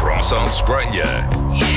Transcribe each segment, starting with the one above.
across Australia.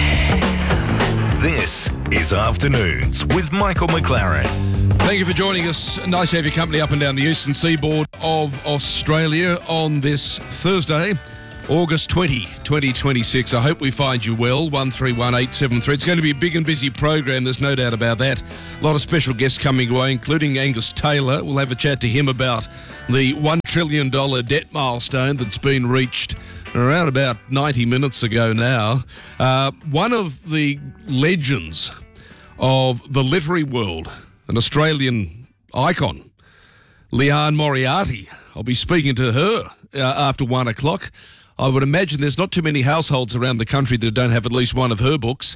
This is Afternoons with Michael McLaren. Thank you for joining us. Nice to have your company up and down the eastern seaboard of Australia on this Thursday, August 20, 2026. I hope we find you well. 131873. It's going to be a big and busy program, there's no doubt about that. A lot of special guests coming away, including Angus Taylor. We'll have a chat to him about the $1 trillion debt milestone that's been reached around about 90 minutes ago now. One of the legends of the literary world, an Australian icon, Liane Moriarty. I'll be speaking to her after 1 o'clock. I would imagine there's not too many households around the country that don't have at least one of her books.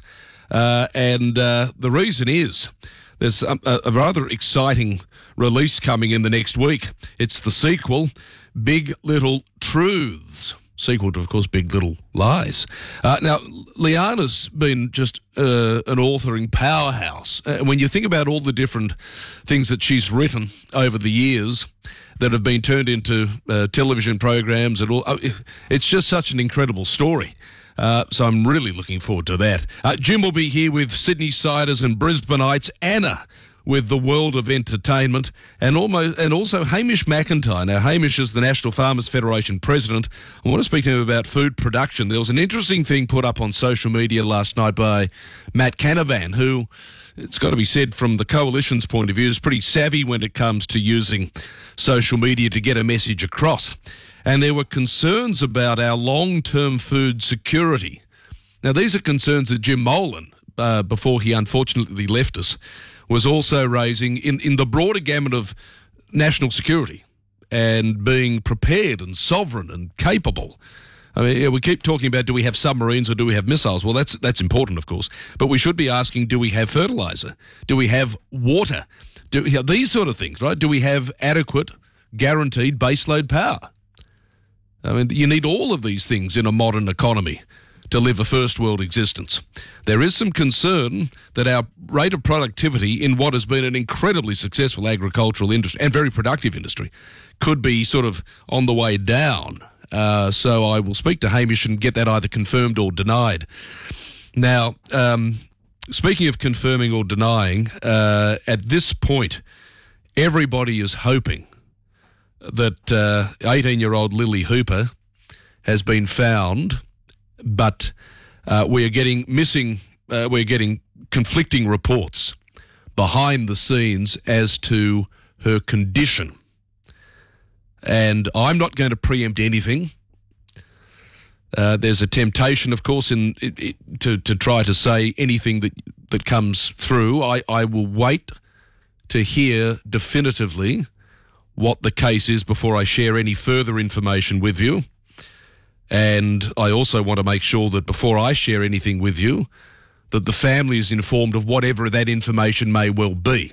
And the reason is there's a rather exciting release coming in the next week. It's the sequel, Big Little Truths. Sequel to, of course, Big Little Lies. Now, Liana's been just an authoring powerhouse. When you think about all the different things that she's written over the years that have been turned into television programs and all, it's just such an incredible story. So I'm really looking forward to that. Jim will be here with Sydney Siders and Brisbaneites. Anna with the world of entertainment, and also Hamish McIntyre. Now, Hamish is the National Farmers Federation president. I want to speak to him about food production. There was an interesting thing put up on social media last night by Matt Canavan, who, it's got to be said from the coalition's point of view, is pretty savvy when it comes to using social media to get a message across. And there were concerns about our long-term food security. Now, these are concerns that Jim Molan, before he unfortunately left us, was also raising in the broader gamut of national security and being prepared and sovereign and capable. I mean, we keep talking about, do we have submarines or do we have missiles? Well, that's important, of course. But we should be asking, do we have fertiliser? Do we have water? These sort of things, right? Do we have adequate, guaranteed baseload power? I mean, you need all of these things in a modern economy to live a first world existence. There is some concern that our rate of productivity in what has been an incredibly successful agricultural industry and very productive industry could be sort of on the way down. So I will speak to Hamish and get that either confirmed or denied. Now, speaking of confirming or denying, at this point, everybody is hoping that 18-year-old Lily Hooper has been found, but we are getting we're getting conflicting reports behind the scenes as to her condition. And I'm not going to preempt anything. There's a temptation, of course, to try to say anything that comes through. I will wait to hear definitively what the case is before I share any further information with you. And I also want to make sure that before I share anything with you, that the family is informed of whatever that information may well be.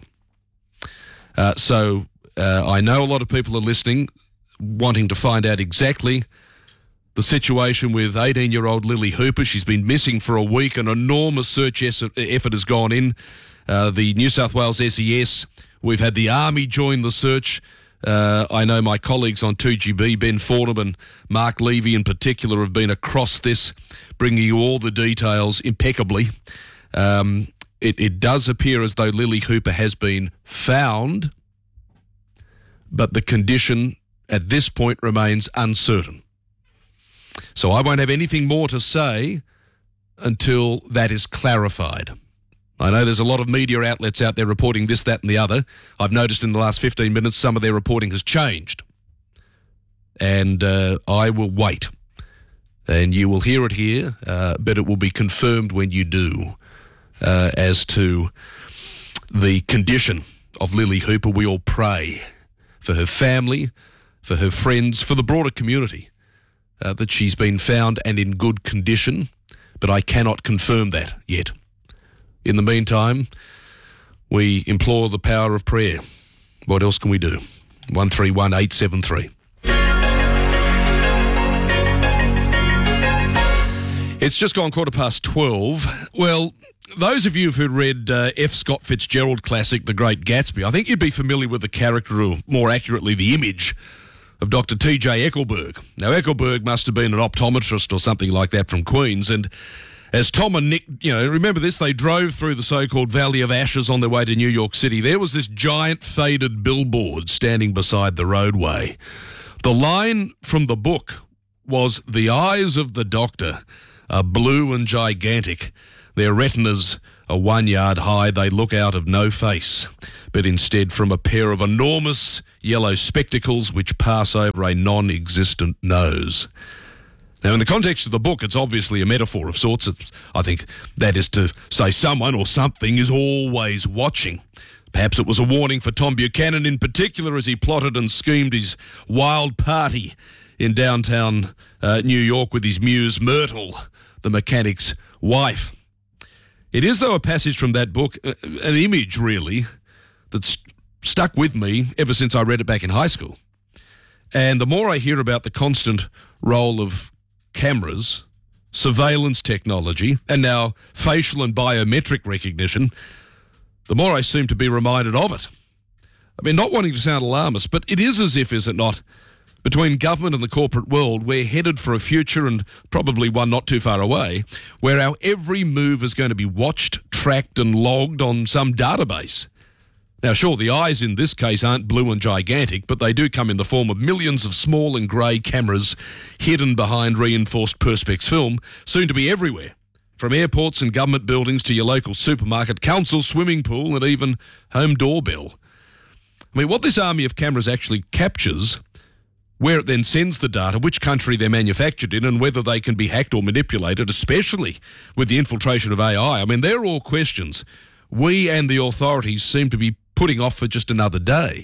So I know a lot of people are listening, wanting to find out exactly the situation with 18-year-old Lily Hooper. She's been missing for a week. An enormous search effort has gone in. The New South Wales SES, we've had the Army join the search. I know my colleagues on 2GB, Ben Fordham and Mark Levy in particular, have been across this, bringing you all the details impeccably. It does appear as though Lily Hooper has been found, but the condition at this point remains uncertain. So I won't have anything more to say until that is clarified. I know there's a lot of media outlets out there reporting this, that and the other. I've noticed in the last 15 minutes some of their reporting has changed. And I will wait. And you will hear it here, but it will be confirmed when you do as to the condition of Lily Hooper. We all pray for her family, for her friends, for the broader community, that she's been found and in good condition, but I cannot confirm that yet. In the meantime, we implore the power of prayer. What else can we do? 131873. It's just gone 12:15. Well, those of you who've read F. Scott Fitzgerald classic, The Great Gatsby, I think you'd be familiar with the character, or more accurately, the image of Dr. T.J. Eckelberg. Now, Eckelberg must have been an optometrist or something like that from Queens, and as Tom and Nick, remember this, they drove through the so-called Valley of Ashes on their way to New York City. There was this giant faded billboard standing beside the roadway. The line from the book was, "The eyes of the doctor are blue and gigantic. Their retinas are 1 yard high. They look out of no face, but instead from a pair of enormous yellow spectacles which pass over a non-existent nose." Now, in the context of the book, it's obviously a metaphor of sorts. I think that is to say someone or something is always watching. Perhaps it was a warning for Tom Buchanan in particular as he plotted and schemed his wild party in downtown New York with his muse Myrtle, the mechanic's wife. It is, though, a passage from that book, an image, really, that's stuck with me ever since I read it back in high school. And the more I hear about the constant role of cameras, surveillance technology, and now facial and biometric recognition, the more I seem to be reminded of it. I mean, not wanting to sound alarmist, but it is as if, is it not, between government and the corporate world, we're headed for a future, and probably one not too far away, where our every move is going to be watched, tracked and logged on some database. Now, sure, the eyes in this case aren't blue and gigantic, but they do come in the form of millions of small and grey cameras hidden behind reinforced Perspex film, soon to be everywhere, from airports and government buildings to your local supermarket, council swimming pool and even home doorbell. I mean, what this army of cameras actually captures, where it then sends the data, which country they're manufactured in, and whether they can be hacked or manipulated, especially with the infiltration of AI. I mean, they're all questions we and the authorities seem to be putting off for just another day.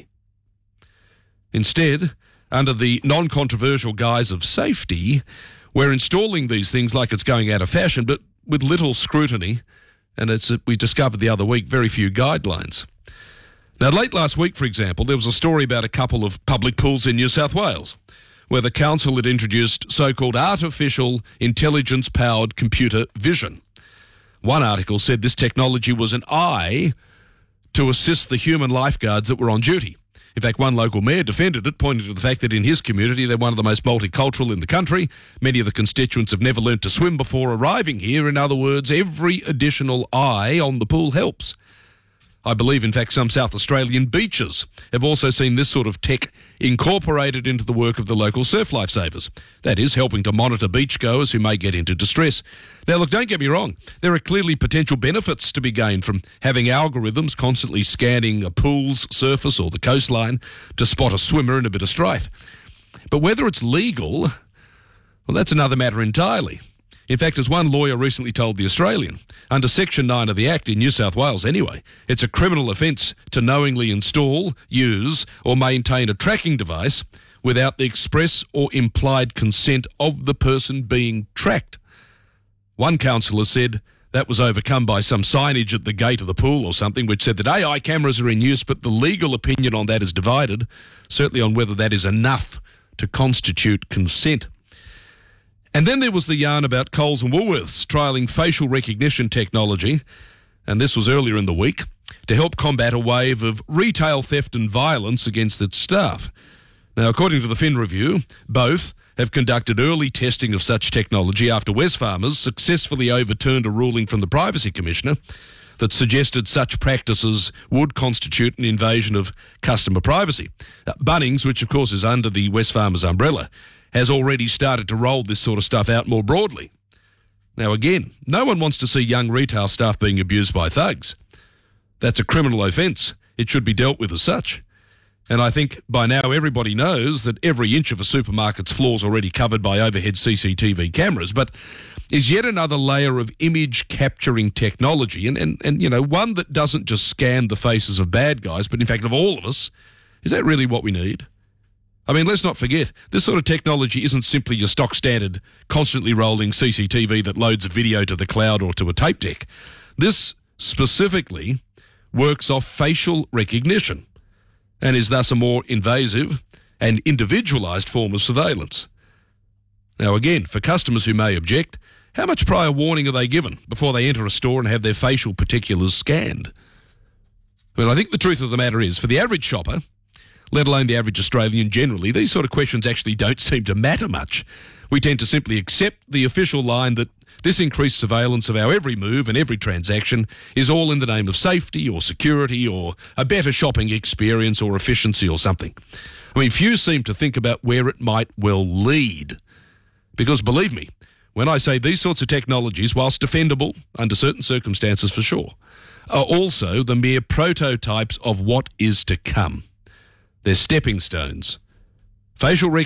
Instead, under the non-controversial guise of safety, we're installing these things like it's going out of fashion, but with little scrutiny, and we discovered the other week, very few guidelines. Now, late last week, for example, there was a story about a couple of public pools in New South Wales where the council had introduced so-called artificial intelligence-powered computer vision. One article said this technology was an eye to assist the human lifeguards that were on duty. In fact, one local mayor defended it, pointing to the fact that in his community they're one of the most multicultural in the country. Many of the constituents have never learnt to swim before arriving here. In other words, every additional eye on the pool helps. I believe, in fact, some South Australian beaches have also seen this sort of tech incorporated into the work of the local surf lifesavers. That is, helping to monitor beachgoers who may get into distress. Now, look, don't get me wrong. There are clearly potential benefits to be gained from having algorithms constantly scanning a pool's surface or the coastline to spot a swimmer in a bit of strife. But whether it's legal, well, that's another matter entirely. In fact, as one lawyer recently told The Australian, under Section 9 of the Act, in New South Wales anyway, it's a criminal offence to knowingly install, use or maintain a tracking device without the express or implied consent of the person being tracked. One councillor said that was overcome by some signage at the gate of the pool or something which said that AI cameras are in use, but the legal opinion on that is divided, certainly on whether that is enough to constitute consent. And then there was the yarn about Coles and Woolworths trialling facial recognition technology, and this was earlier in the week, to help combat a wave of retail theft and violence against its staff. Now, according to the Fin Review, both have conducted early testing of such technology after Wesfarmers successfully overturned a ruling from the Privacy Commissioner that suggested such practices would constitute an invasion of customer privacy. Bunnings, which of course is under the Wesfarmers umbrella, has already started to roll this sort of stuff out more broadly. Now again, no one wants to see young retail staff being abused by thugs. That's a criminal offence. It should be dealt with as such. And I think by now everybody knows that every inch of a supermarket's floor is already covered by overhead CCTV cameras, but is yet another layer of image capturing technology, and you know, one that doesn't just scan the faces of bad guys, but in fact of all of us. Is that really what we need? I mean, let's not forget, this sort of technology isn't simply your stock standard, constantly rolling CCTV that loads a video to the cloud or to a tape deck. This specifically works off facial recognition and is thus a more invasive and individualised form of surveillance. Now again, for customers who may object, how much prior warning are they given before they enter a store and have their facial particulars scanned? Well, I think the truth of the matter is, for the average shopper, let alone the average Australian generally, these sort of questions actually don't seem to matter much. We tend to simply accept the official line that this increased surveillance of our every move and every transaction is all in the name of safety or security or a better shopping experience or efficiency or something. I mean, few seem to think about where it might well lead. Because believe me, when I say these sorts of technologies, whilst defendable under certain circumstances for sure, are also the mere prototypes of what is to come. They're stepping stones. Facial